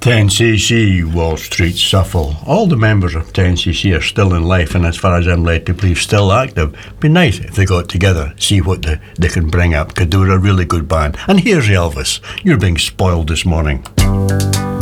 10cc, Wall Street Shuffle. All the members of 10cc are still in life, and as far as I'm led to believe, still active. Be nice if they got together, see what they can bring up, because they were a really good band. And here's Elvis. You're being spoiled this morning.